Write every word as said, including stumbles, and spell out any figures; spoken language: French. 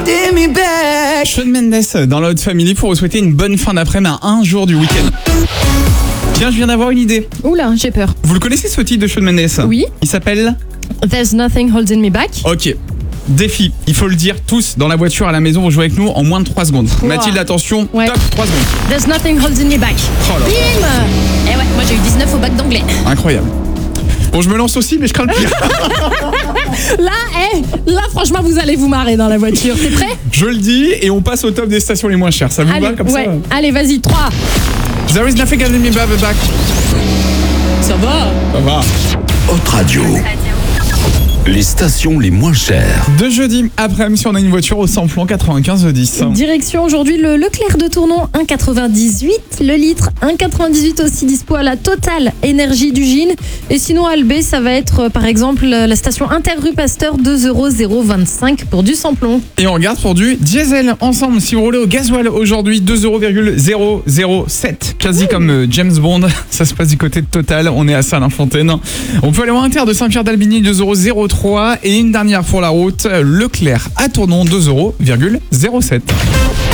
Shawn Mendes dans la Hot Family pour vous souhaiter une bonne fin d'après-midi à un jour du week-end. Tiens, je viens d'avoir une idée. Oula, j'ai peur. Vous le connaissez ce titre de Shawn Mendes ? Oui. Il s'appelle ? There's nothing holding me back. Ok. Défi, il faut le dire tous dans la voiture, à la maison, vous jouez avec nous en moins de trois secondes. Wow. Mathilde, attention, Ouais. top, trois secondes. There's nothing holding me back. Oh là. Bim. Eh ouais, moi j'ai eu dix-neuf au bac d'anglais. Incroyable. Bon, je me lance aussi, mais je crains le pire. Là, eh, là franchement vous allez vous marrer dans la voiture. T'es prêt? Je le dis et on passe au top des stations les moins chères. Ça vous Allez, va comme ouais. ça? Allez, vas-y, trois. There is nothing holding me back. Ça va. Ça va. Hot Radio. Les stations les moins chères. De jeudi après-midi, si on a une voiture au samplon quatre-vingt-quinze dix. Direction aujourd'hui le Leclerc de Tournon, un virgule quatre-vingt-dix-huit le litre, un virgule quatre-vingt-dix-huit aussi dispo à la Total Énergie du Gine. Et sinon à Albé, ça va être euh, par exemple la station Inter rue Pasteur, deux euros zéro vingt-cinq pour du samplon. Et on regarde pour du diesel ensemble. Si vous roulez au gasoil aujourd'hui, deux euros zéro zéro sept. Quasi comme euh, James Bond. Ça se passe du côté de Total. On est à Salins-Fontaine. On peut aller voir Inter de Saint-Pierre-d'Albigny, deux euros zéro trois. Et une dernière pour la route, Leclerc à Tournon, deux euros zéro sept.